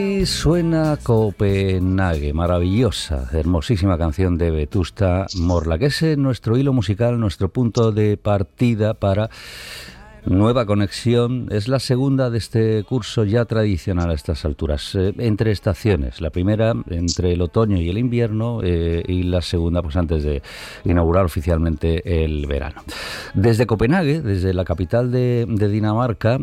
Y suena Copenhague, maravillosa, hermosísima canción de Vetusta Morla, que es nuestro hilo musical, nuestro punto de partida para Nueva Conexión. Es la segunda de este curso ya tradicional a estas alturas, entre estaciones. La primera entre el otoño y el invierno y la segunda pues antes de inaugurar oficialmente el verano. Desde Copenhague, desde la capital de Dinamarca,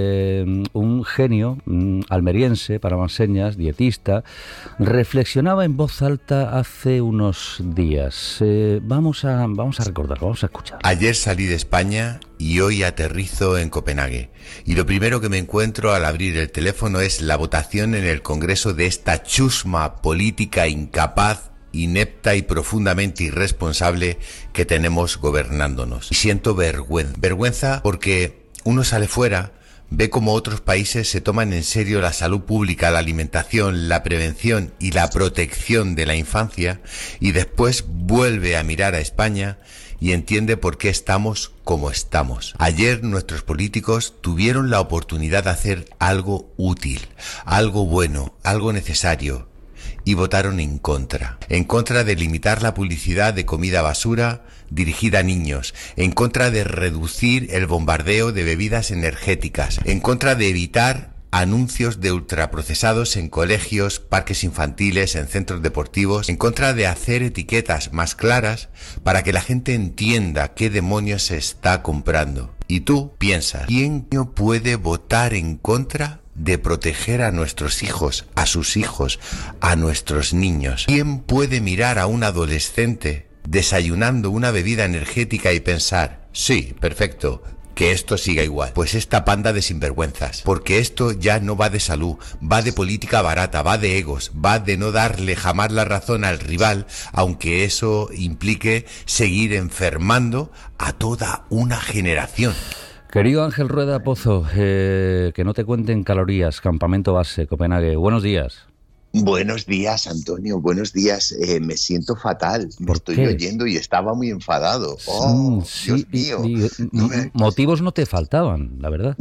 un genio almeriense, para más señas, dietista, reflexionaba en voz alta hace unos días. Vamos a recordar, vamos a escuchar. Ayer salí de España y hoy aterrizo en Copenhague. Y lo primero que me encuentro al abrir el teléfono es la votación en el Congreso de esta chusma política incapaz, inepta y profundamente irresponsable que tenemos gobernándonos. Y siento vergüenza porque uno sale fuera, ve cómo otros países se toman en serio la salud pública, la alimentación, la prevención y la protección de la infancia, y después vuelve a mirar a España y entiende por qué estamos como estamos. Ayer nuestros políticos tuvieron la oportunidad de hacer algo útil, algo bueno, algo necesario, y votaron en contra de limitar la publicidad de comida basura dirigida a niños, en contra de reducir el bombardeo de bebidas energéticas, en contra de evitar anuncios de ultraprocesados en colegios, parques infantiles, en centros deportivos, en contra de hacer etiquetas más claras para que la gente entienda qué demonios se está comprando. Y tú piensas, ¿quién puede votar en contra de proteger a nuestros hijos, a sus hijos, a nuestros niños? ¿Quién puede mirar a un adolescente desayunando una bebida energética y pensar, sí, perfecto, que esto siga igual? Pues esta panda de sinvergüenzas, porque esto ya no va de salud, va de política barata, va de egos, va de no darle jamás la razón al rival, aunque eso implique seguir enfermando a toda una generación. Querido Ángel Rueda Pozo, que no te cuenten calorías, Campamento Base, Copenhague. Buenos días. Buenos días, Antonio, buenos días. Me siento fatal, me estoy oyendo y estaba muy enfadado. Sí, Dios mío. Motivos no te faltaban, la verdad.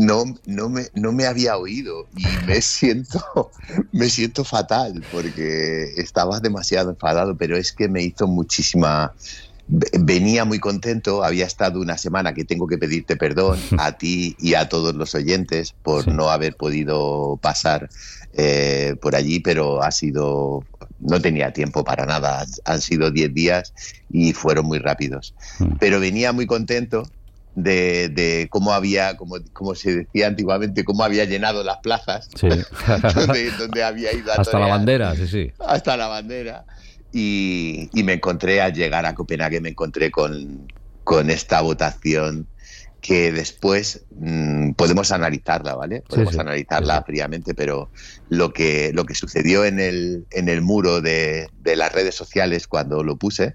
No me había oído y me siento fatal porque estaba demasiado enfadado, pero es que me hizo muchísima... Venía muy contento, había estado una semana que tengo que pedirte perdón a ti y a todos los oyentes por no haber podido pasar por allí, pero no tenía tiempo para nada, han sido 10 días y fueron muy rápidos. Pero venía muy contento de cómo había, como se decía antiguamente, cómo había llenado las plazas, donde había ido a hasta la bandera, sí. Hasta la bandera. Y me encontré, al llegar a Copenhague, me encontré con esta votación que después podemos analizarla, ¿vale? Podemos analizarla fríamente, pero lo que sucedió en el muro de las redes sociales cuando lo puse,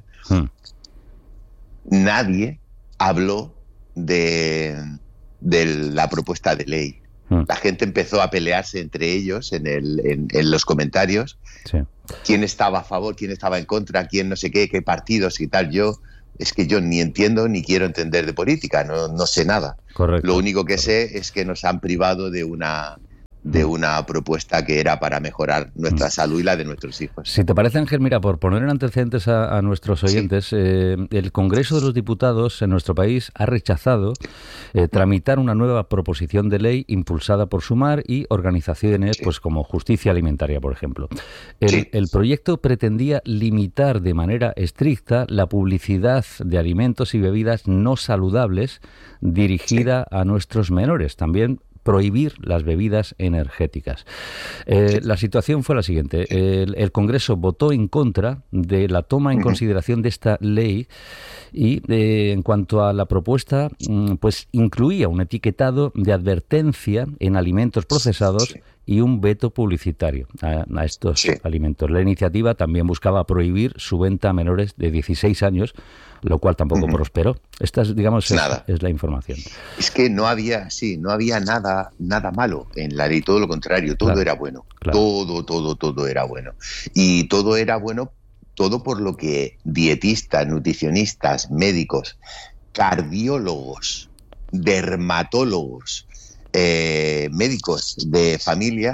nadie habló de la propuesta de ley. La gente empezó a pelearse entre ellos en los comentarios. Sí. ¿Quién estaba a favor, quién estaba en contra, quién no sé qué partidos y tal? Es que yo ni entiendo ni quiero entender de política, no sé nada. Correcto. Lo único que sé es que nos han privado de una propuesta que era para mejorar nuestra salud y la de nuestros hijos. Si te parece, Ángel, mira, por poner en antecedentes a nuestros oyentes, el Congreso de los Diputados en nuestro país ha rechazado tramitar una nueva proposición de ley impulsada por Sumar y organizaciones pues como Justicia Alimentaria, por ejemplo. El proyecto pretendía limitar de manera estricta la publicidad de alimentos y bebidas no saludables dirigida a nuestros menores. También prohibir las bebidas energéticas. La situación fue la siguiente. El Congreso votó en contra de la toma en consideración de esta ley y en cuanto a la propuesta, pues incluía un etiquetado de advertencia en alimentos procesados y un veto publicitario a estos alimentos. La iniciativa también buscaba prohibir su venta a menores de 16 años, lo cual tampoco prosperó. Esta es, digamos, es la información. Es que no había nada malo en la ley, todo lo contrario, todo era bueno. Claro. Todo era bueno. Y todo era bueno, todo por lo que dietistas, nutricionistas, médicos, cardiólogos, dermatólogos, médicos de familia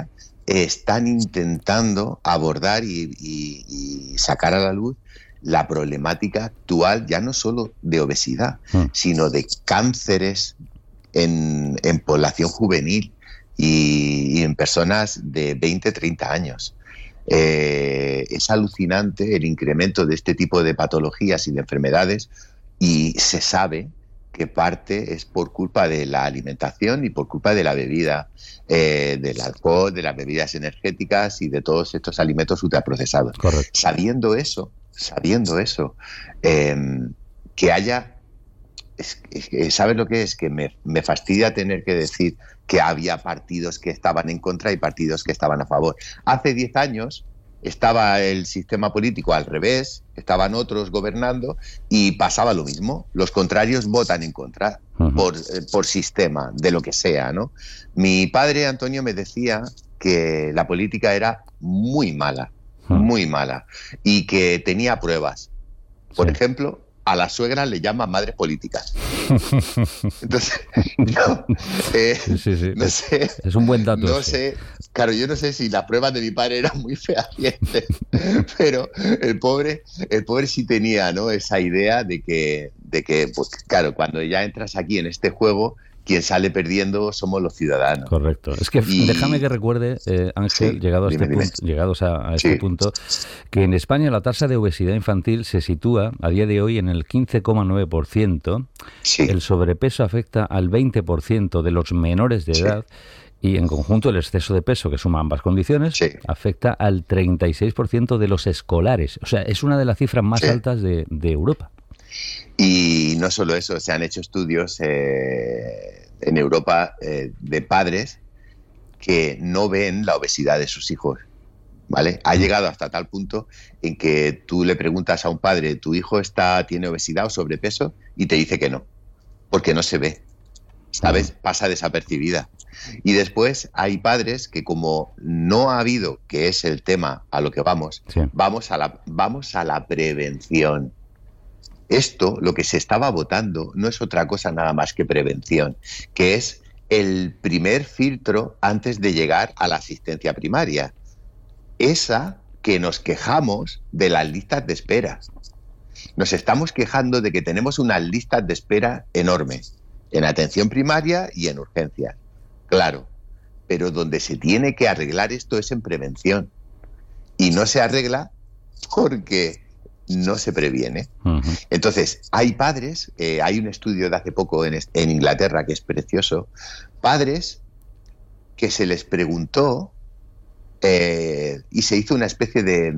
están intentando abordar y sacar a la luz la problemática actual, ya no solo de obesidad, sino de cánceres en población juvenil y en personas de 20, 30 años. Es alucinante el incremento de este tipo de patologías y de enfermedades, y se sabe que parte es por culpa de la alimentación y por culpa de la bebida, del alcohol, de las bebidas energéticas y de todos estos alimentos ultraprocesados. Correcto. Sabiendo eso, que haya... ¿Sabes lo que es? Que me fastidia tener que decir que había partidos que estaban en contra y partidos que estaban a favor. Hace 10 años estaba el sistema político al revés, estaban otros gobernando y pasaba lo mismo. Los contrarios votan en contra por sistema, de lo que sea, ¿no? Mi padre, Antonio, me decía que la política era muy mala, y que tenía pruebas. Por ejemplo, a las suegras le llaman madres políticas. Entonces, no sé. Es un buen dato. No sé, claro, yo no sé si las pruebas de mi padre eran muy fehacientes, pero el pobre sí tenía, ¿no?, esa idea de que, pues, claro, cuando ya entras aquí en este juego, quien sale perdiendo somos los ciudadanos. Correcto. Es que déjame que recuerde, Ángel, llegados a este punto, que en España la tasa de obesidad infantil se sitúa a día de hoy en el 15,9%. El sobrepeso afecta al 20% de los menores de edad. Y en conjunto el exceso de peso, que suma ambas condiciones, afecta al 36% de los escolares. O sea, es una de las cifras más altas de Europa. Y no solo eso, se han hecho estudios en Europa de padres que no ven la obesidad de sus hijos, ¿vale? Ha llegado hasta tal punto en que tú le preguntas a un padre, ¿tu hijo tiene obesidad o sobrepeso? Y te dice que no, porque no se ve, ¿sabes? Pasa desapercibida. Y después hay padres que, como no ha habido, que es el tema a lo que vamos a la prevención. Esto, lo que se estaba votando, no es otra cosa nada más que prevención, que es el primer filtro antes de llegar a la asistencia primaria. Esa que nos quejamos de las listas de espera. Nos estamos quejando de que tenemos unas listas de espera enormes, en atención primaria y en urgencias. Claro, pero donde se tiene que arreglar esto es en prevención. Y no se arregla porque no se previene. Entonces, hay padres, hay un estudio de hace poco en Inglaterra que es precioso, padres que se les preguntó y se hizo una especie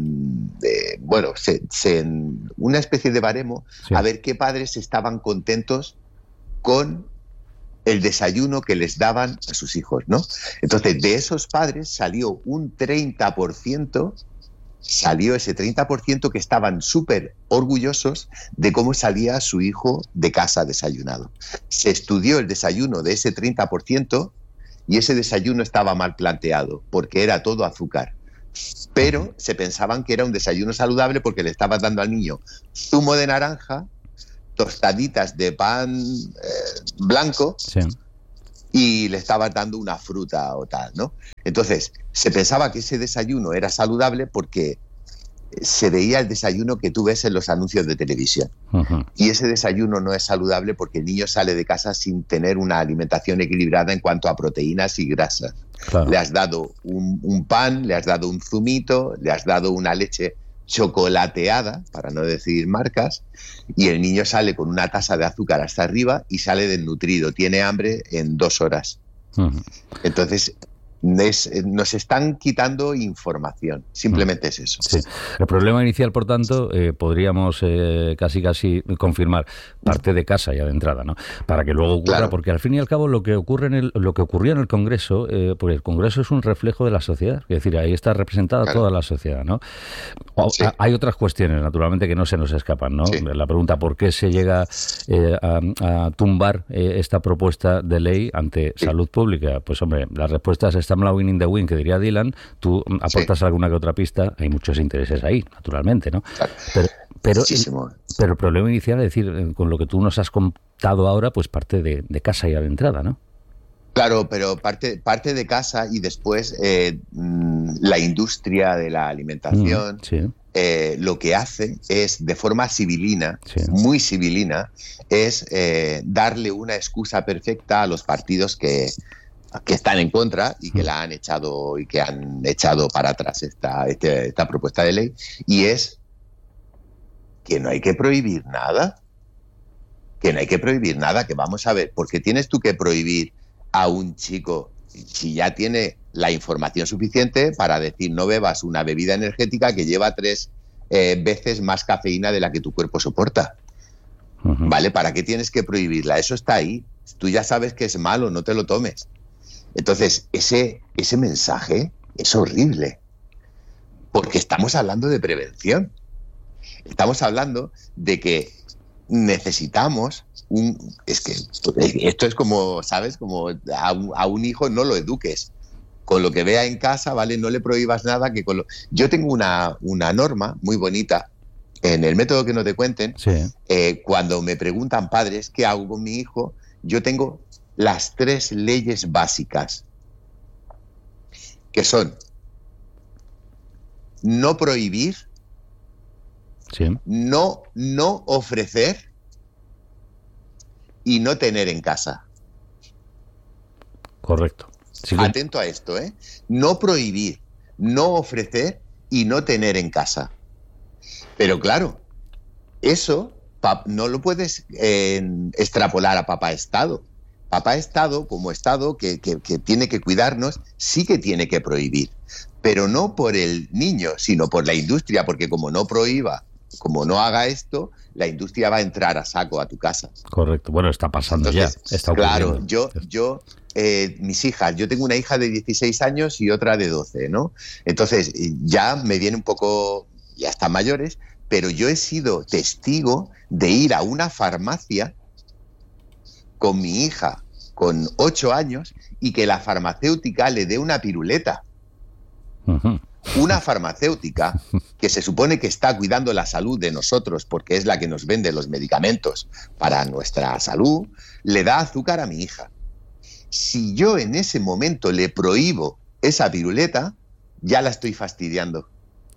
una especie de baremo a ver qué padres estaban contentos con el desayuno que les daban a sus hijos, ¿no? Entonces, de esos padres salió un 30%, ese 30% que estaban súper orgullosos de cómo salía su hijo de casa desayunado. Se estudió el desayuno de ese 30% y ese desayuno estaba mal planteado porque era todo azúcar. Pero se pensaban que era un desayuno saludable porque le estabas dando al niño zumo de naranja, tostaditas de pan blanco y le estabas dando una fruta o tal, ¿no? Entonces, se pensaba que ese desayuno era saludable porque se veía el desayuno que tú ves en los anuncios de televisión. Y ese desayuno no es saludable porque el niño sale de casa sin tener una alimentación equilibrada en cuanto a proteínas y grasas. Claro. Le has dado un pan, le has dado un zumito, le has dado una leche chocolateada, para no decir marcas, y el niño sale con una tasa de azúcar hasta arriba y sale desnutrido, tiene hambre en 2 horas. Entonces, nos están quitando información, simplemente es eso. Sí. El problema inicial, por tanto, podríamos casi confirmar, parte de casa ya de entrada, ¿no? Para que luego ocurra, porque al fin y al cabo lo que ocurrió en el Congreso, porque el Congreso es un reflejo de la sociedad, es decir, ahí está representada toda la sociedad, ¿no? Hay otras cuestiones, naturalmente, que no se nos escapan, ¿no? La pregunta, ¿por qué se llega a tumbar esta propuesta de ley ante salud pública? Pues hombre, las respuestas están blowing in the wind, que diría Dylan. Tú aportas alguna que otra pista, hay muchos intereses ahí, naturalmente, ¿no? Pero el problema inicial, es decir, con lo que tú nos has contado ahora, pues parte de casa ya de entrada, ¿no? Claro, pero parte de casa y después la industria de la alimentación lo que hace es, de forma civilina, muy civilina, es darle una excusa perfecta a los partidos que están en contra y que la han echado y que han echado para atrás esta propuesta de ley, y es que no hay que prohibir nada, que vamos a ver, porque tienes tú que prohibir a un chico si ya tiene la información suficiente para decir no bebas una bebida energética que lleva 3 veces más cafeína de la que tu cuerpo soporta. ¿Vale? ¿Para qué tienes que prohibirla? Eso está ahí. Tú ya sabes que es malo, no te lo tomes. Entonces, ese mensaje es horrible, porque estamos hablando de prevención. Estamos hablando de que necesitamos es que esto es como, ¿sabes? Como a un hijo no lo eduques. Con lo que vea en casa, ¿vale? No le prohíbas nada. Yo tengo una norma muy bonita en el método que no te cuenten. Cuando me preguntan padres qué hago con mi hijo, yo tengo las 3 leyes básicas, que son no prohibir, no ofrecer y no tener en casa. Correcto. Atento a esto, ¿eh? No prohibir, no ofrecer y no tener en casa. Pero claro, eso no lo puedes extrapolar a Papá Estado. Papá Estado, como Estado que tiene que cuidarnos, sí que tiene que prohibir. Pero no por el niño, sino por la industria, porque como no prohíba, como no haga esto, la industria va a entrar a saco a tu casa. Correcto. Bueno, está pasando. Entonces, ya. Está ocurriendo. Claro, yo mis hijas, yo tengo una hija de 16 años y otra de 12, ¿no? Entonces, ya me viene un poco, ya están mayores, pero yo he sido testigo de ir a una farmacia con mi hija con 8 años y que la farmacéutica le dé una piruleta. Una farmacéutica que se supone que está cuidando la salud de nosotros porque es la que nos vende los medicamentos para nuestra salud, le da azúcar a mi hija. Si yo en ese momento le prohíbo esa piruleta, ya la estoy fastidiando.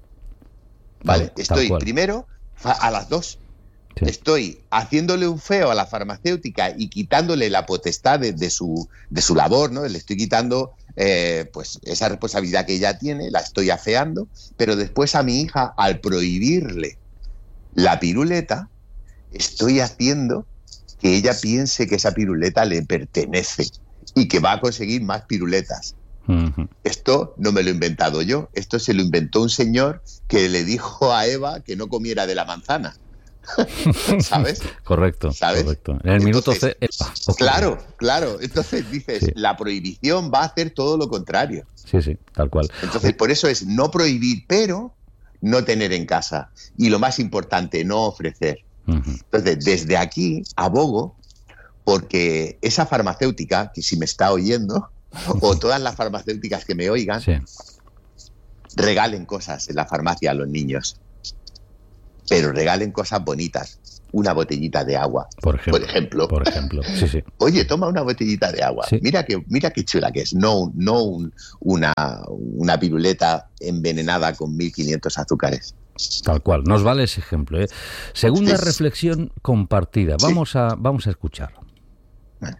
¿Vale? Estoy primero a las 2. Estoy haciéndole un feo a la farmacéutica y quitándole la potestad de su labor, ¿no? Le estoy quitando pues esa responsabilidad que ella tiene, la estoy afeando, pero después a mi hija, al prohibirle la piruleta, estoy haciendo que ella piense que esa piruleta le pertenece y que va a conseguir más piruletas. Esto no me lo he inventado yo, esto se lo inventó un señor que le dijo a Eva que no comiera de la manzana. ¿Sabes? Correcto, ¿sabes? Correcto. En el minuto C. Claro. Entonces dices, la prohibición va a hacer todo lo contrario. Sí, tal cual. Entonces, por eso es no prohibir, pero no tener en casa. Y lo más importante, no ofrecer. Entonces, desde aquí abogo porque esa farmacéutica, que si me está oyendo, o todas las farmacéuticas que me oigan, regalen cosas en la farmacia a los niños. Pero regalen cosas bonitas. Una botellita de agua, por ejemplo. Sí. Oye, toma una botellita de agua. Sí. Mira qué chula que es. No una piruleta envenenada con 1500 azúcares. Tal cual. Nos vale ese ejemplo, ¿eh? Segunda reflexión compartida. Vamos a escuchar. Vale.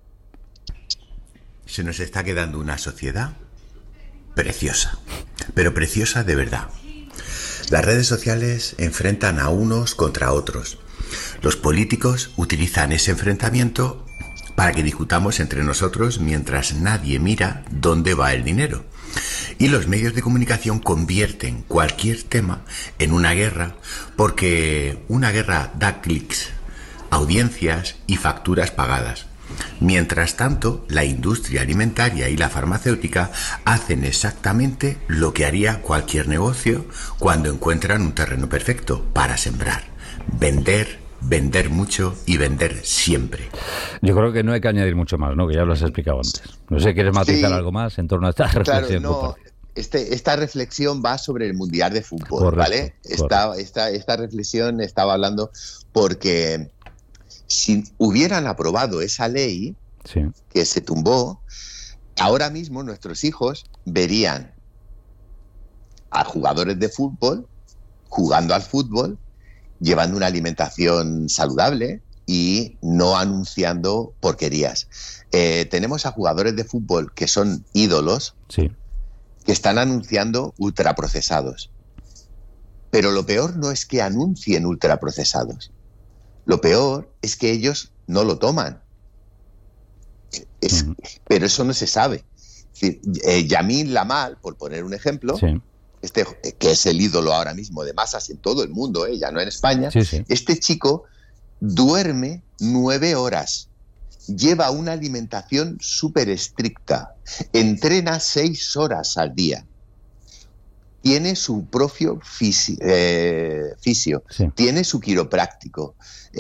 Se nos está quedando una sociedad preciosa, pero preciosa de verdad. Las redes sociales enfrentan a unos contra otros. Los políticos utilizan ese enfrentamiento para que discutamos entre nosotros mientras nadie mira dónde va el dinero. Y los medios de comunicación convierten cualquier tema en una guerra porque una guerra da clics, audiencias y facturas pagadas. Mientras tanto, la industria alimentaria y la farmacéutica hacen exactamente lo que haría cualquier negocio cuando encuentran un terreno perfecto para sembrar, vender mucho y vender siempre. Yo creo que no hay que añadir mucho más, ¿no? Que ya lo has explicado antes. No sé, ¿quieres matizar algo más en torno a esta reflexión? Claro, no. Esta reflexión va sobre el Mundial de Fútbol, ¿vale? Esta reflexión estaba hablando porque si hubieran aprobado esa ley, que se tumbó, ahora mismo nuestros hijos verían a jugadores de fútbol jugando al fútbol, llevando una alimentación saludable y no anunciando porquerías. Tenemos a jugadores de fútbol que son ídolos, que están anunciando ultraprocesados. Pero lo peor no es que anuncien ultraprocesados. Lo peor es que ellos no lo toman. Pero eso no se sabe. Es decir, Yamil Lamal, por poner un ejemplo, que es el ídolo ahora mismo de masas en todo el mundo, ya no en España, este chico duerme 9 horas, lleva una alimentación súper estricta, entrena 6 horas al día, tiene su propio fisio, tiene su quiropráctico,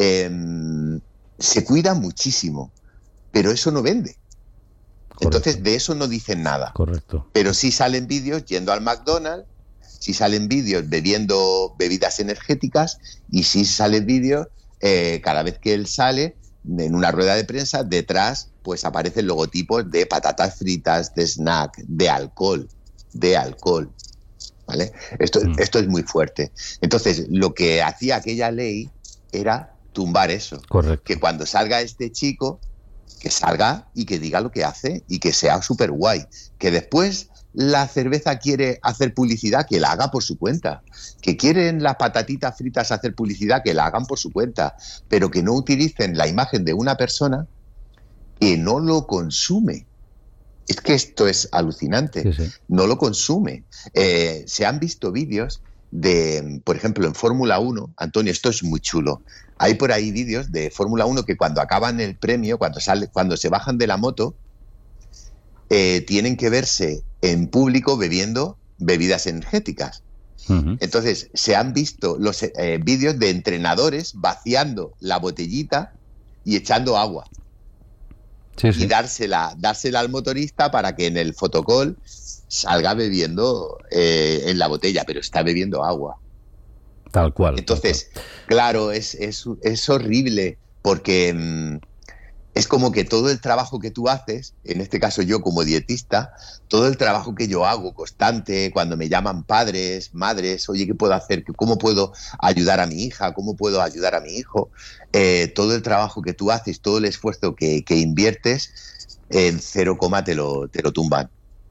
se cuida muchísimo, pero eso no vende. Entonces, de eso no dicen nada. Correcto. Pero sí salen vídeos yendo al McDonald's, sí salen vídeos bebiendo bebidas energéticas y sí salen vídeos cada vez que él sale en una rueda de prensa, detrás pues aparecen logotipos de patatas fritas, de snack, de alcohol, ¿vale? Esto es muy fuerte. Entonces, lo que hacía aquella ley era tumbar eso. Correcto. Que cuando salga este chico, que salga y que diga lo que hace y que sea súper guay. Que después la cerveza quiere hacer publicidad, que la haga por su cuenta. Que quieren las patatitas fritas hacer publicidad, que la hagan por su cuenta. Pero que no utilicen la imagen de una persona que no lo consume. Es que esto es alucinante. No lo consume. Se han visto vídeos de, por ejemplo, en Fórmula 1, Antonio, esto es muy chulo. Hay por ahí vídeos de Fórmula 1 que cuando acaban el premio, cuando se bajan de la moto, tienen que verse en público bebiendo bebidas energéticas. Entonces, se han visto los vídeos de entrenadores vaciando la botellita y echando agua. Y dársela al motorista para que en el fotocall salga bebiendo en la botella, pero está bebiendo agua. Tal cual. Entonces, claro, es horrible porque es como que todo el trabajo que tú haces, en este caso yo como dietista, todo el trabajo que yo hago constante, cuando me llaman padres, madres, oye, ¿qué puedo hacer? ¿Cómo puedo ayudar a mi hija? ¿Cómo puedo ayudar a mi hijo? Todo el trabajo que tú haces, todo el esfuerzo que inviertes, en 0, te lo tumban.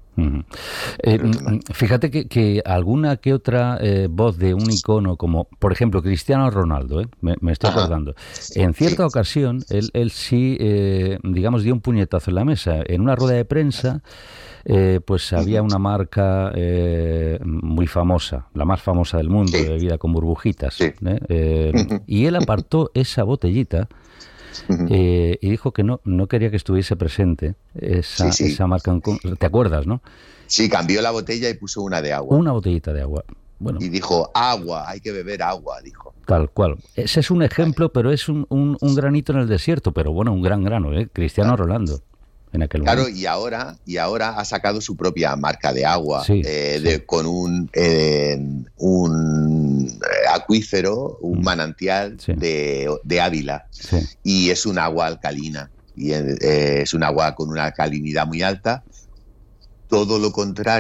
Fíjate que alguna que otra voz de un icono como, por ejemplo, Cristiano Ronaldo, me estoy acordando, en cierta ocasión él sí, digamos, dio un puñetazo en la mesa. En una rueda de prensa, pues había una marca muy famosa, la más famosa del mundo, de bebida con burbujitas, y él apartó esa botellita y dijo que no quería que estuviese presente esa marca. ¿Te acuerdas, no? Sí, cambió la botella y puso una de agua. Una botellita de agua. Bueno, y dijo, agua, hay que beber agua, dijo. Tal cual. Ese es un ejemplo, pero es un granito en el desierto, pero bueno, un gran grano, Cristiano Ronaldo. En aquel momento. Y ahora ha sacado su propia marca de agua, con un acuífero, un manantial de Ávila, y es un agua alcalina, y es un agua con una alcalinidad muy alta, todo lo contrario